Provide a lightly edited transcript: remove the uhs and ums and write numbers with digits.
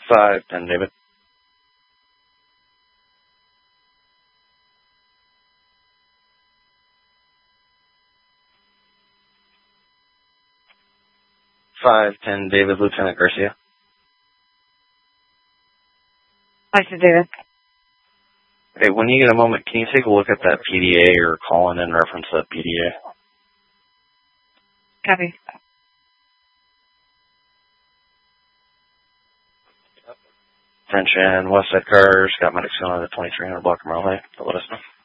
510 David. David, Lieutenant Garcia. 510 David. Okay, when you get a moment, can you take a look at that PDA or call in reference to that PDA? Copy. Attention, Westside Cars, got medics going on the 2300 block of Merle Hay. Let us know.